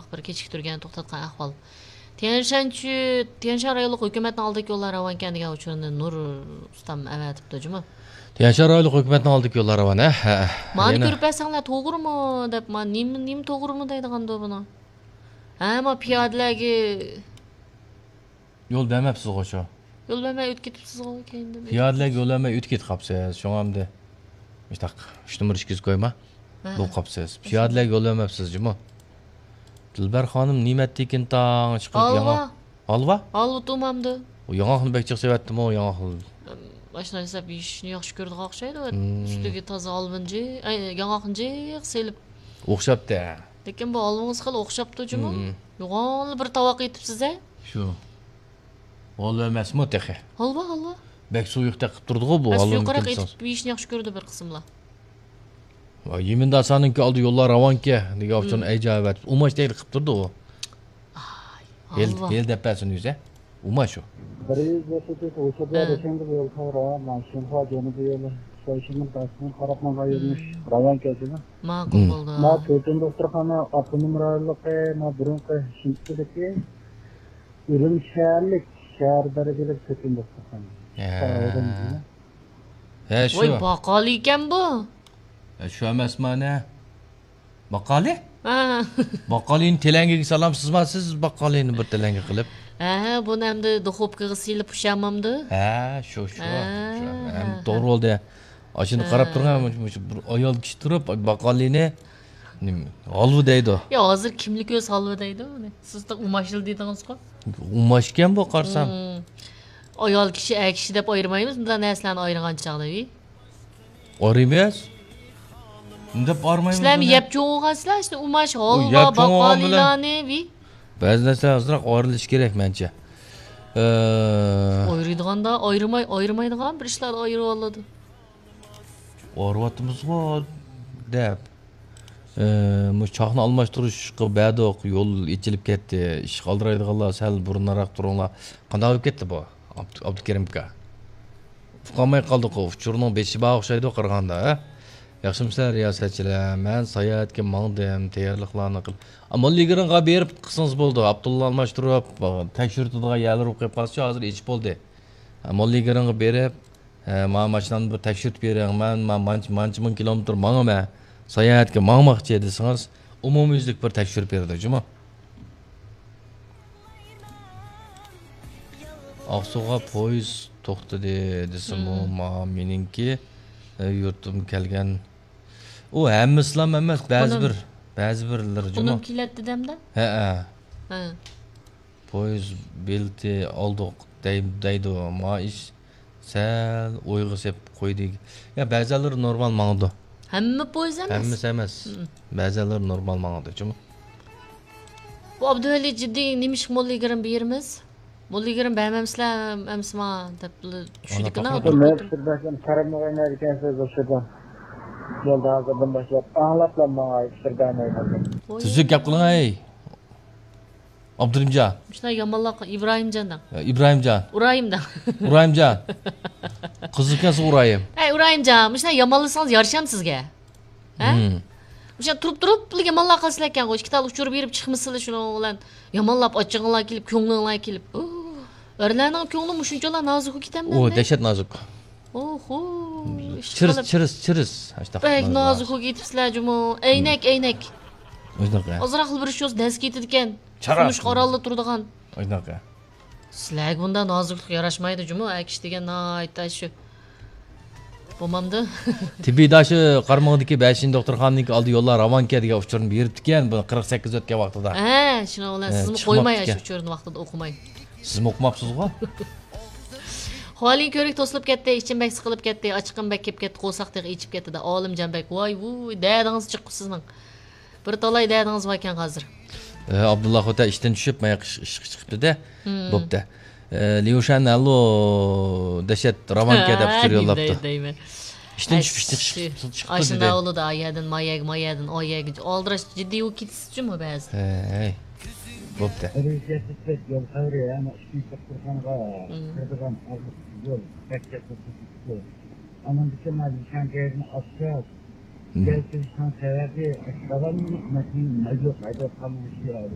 bir kechiktirgan to'xtatgan ahvol. Tianshan rayonluq hukumatning oldidagi yo'llar ravon degan uchurni Nur ustam avatibdi juma. Tianshan rayonluq hukumatning oldidagi yo'llar ravon, ha. Mani ko'rib bersanglar to'g'rimi deb, men nim to'g'rimi deydiganda buni. Ama piyodalarga yo'l bermabsiz o'sha. yo'l bermay o'tib ketibsiz keyinda. Piyodalarga yo'l bermay o'tib ketib qolibsiz. Shungamda işte 3 numara ishkiz qo'yma. Bu qolibsiz. Piyodalarga yo'l bermabsiz juma. Dilbar xonim nimatdikin tang chiqib Alva. Alva? Alva to'mamdi. O yong'oqni bekchiq sevatdim, o yong'oq. Başına hesap yeyishni yaxshi ko'rdi o'xshaydi. Ustiga toza olvinji, yong'oqni selib. O'xshabdi. Lekin bu olvingiz xil o'xshabdi juma. Yo'g'on bir tovoq yetibsiz-a? Shu. Olva emasmi texe? Alva. Bek suyuqda qilib turdi-ku bu olva. olva. Yuqoriga yetib yeyishni yaxshi ko'rdi bir qismlar. Va yeminda saninki oldi yo'llar ravonki degan uchun ajoyib. Umash deydi qilib turdi u. El depasini yuza. Umash u. Biriz yaşadık, Oşa'da yaşandı bir yol kavrağı, Manşinfa Cenab-ı Yolu, Soyşin'in karşısını Karapman'a yürümüş, Ravan kesini. Ma'qul bo'ldi. Ma Kötün doktorxana, Akınım Rayonluqi, ma Burunqi, Şinti'deki, Ürüm şehirlik, şehir dereceli Kötün doktorxana. He şu. Voy, baqali ekan bu. Şu emasmi ana? Baqali? Ha. Baqalini telangiga salamsizmi siz baqalini bir telanga qilib? Buni hamda duxovkaga silib pishamamdi. Shu. Ham to'g'ri bo'ldi. Ashuni qarab turgan bir ayol kishi turib baqalini olva deydi. Yo, hozir kimlik o'z olva deydi uni. Sizda umashil dedingiz-ku. Umashgan bu qarsam. Ayol kishi, kishi deb ayirmaymiz. Bunday narsalarni ayirgan chaqda. Ayırmayız. Deb ayırmaymiz. Sizlar yeb cho'g'asizlar, işte umash, holva, baqalilarni. Ba'zi narsalar ozroq ayrilish kerak mencha. Ayırıdığanda ayırmaydigan bir ishlar ayırib oladi. Ayryapmiz-ku deb. Bu chaqni almashtirishga badoq yo'l ichilib ketdi. Ish qoldiradiganlar sal burunroq turinglar. Qanday bo'lib ketdi bu? Abdukarim aka. Uqamay qoldik-ku. Uchurning beshi bog' o'xshaydi qirg'anda, ha? Yaxshimisilar riyosatchilar? Men sayohatga mangdim, tayyorliklarni qilib. Molligiringa berib qilsangiz bo'ldi. Abdulla almashtirib, tekshirtiradigan yerlar o'qib qolsa, hozir ish bo'ldi. Molligiringa berib, men mashinani bir tekshirib bering. Men mancha ming kilometr mangaman. Sayohatga mangmoqchi desangiz, umumyuzlik bir tekshirib berdi, juma. Aqsuga poyez to'xtadi desam, meningki yurtim kelgan. U hammaslam emas, ba'zi birlar juma. Uni keladi demda? Ha. Poyez belti oldiq deydi, ma ish sal o'yg'isib qo'ydik. Ya ba'zilar normal mangdi. Hamma poyez emas. Hammasi emas. Ba'zilar normal mangdi, juma. Bu Abduvali jiddiy nimish molligirin berimiz. Molligirin bermamsizlar, emsima deb tushundikmi? Ben sırdaşım, Karamağay'ın erken söz oşudan. Yolda hazırdan başlayıp, anlatlanmaya sırdan oynadım. Tuzuk gap qiling ay. Abdurimjon. Shunday yomonlar İbrahimjondan. İbrahimjon. Urayimdan. Urayimjon. Qiziqasiz Urayim. Hey Urayimjon, shunday yomonlasangiz yarasham sizga. Ha? O'sha turib yomonlar qilsizlar ekan, ikki tal uchirib berib chiqmisizlar shuni bilan. Yomonlab ochig'inglar kelib, ko'nglinglar kelib. Erlarning ko'ngli shunchalar nozik ketamdi. O dehshat nozik. Oho. Chiris. Bek nozik ketibsizlar juma. Eynak. O'znaqa. Ozroq bir shu daz ketdi ekan. Sumush qoralli turadigan. O'znaqa. Sizlarga bunda noziklik yarashmaydi juma. Akish degan aytay shu. Bo'lmamdi. Tibidashi Qarmoqdagi 5-doktorxonaniki oldi yo'llar ravonga degan uchurni beribdi ekan, bu 48 o'tgan vaqtida. Shuni bilan sizmi qo'ymay shu uchurni vaqtida o'qimay. Siz o'qimabsiz-ku? Holing ko'rik to'silib ketdi, ichim bek siqilib ketdi, ochiqim bek kelib ketdi, qo'saqdek ichib ketdi-da. Olimjon bek, voy, dadingiz chiqib sizning. Bir talay dadingiz bor ekan hozir. Abdullah ota ishdan tushib, mayoq ish chiqibdi-da. Bo'pti. Lyushan allo dehshat ravonga deb uchur yo'llabdi. İşten çıkıştı. Aşında oğlu da ayadın, mayadın, oyagın. Aldırış ciddi o kitisi mi bazı? Hey. Bopta. Rüzgarlık yol kavruyor ama işin kaptırkanıga kırdıgan azık yol. Bekçe tutuşuk yol. Ama bütün mazişan gelini asıyor. Gelsin sebebi aşağıdan mı? Metin meclis ayda kalmış bir